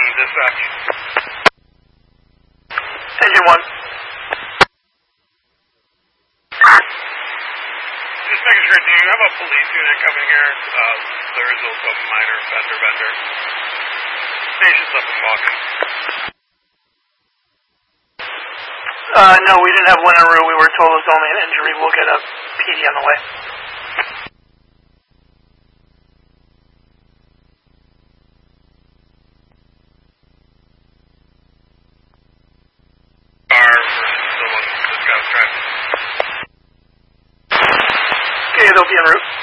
dispatch. Engine 1. Just making sure, do you have a police unit coming here? There is also a minor fender bender. Station's up and walking. No, we didn't have one en route. We were told it was only an injury. We'll get a PD on the way. Car versus the one this guy's driving. Okay, they'll be en route.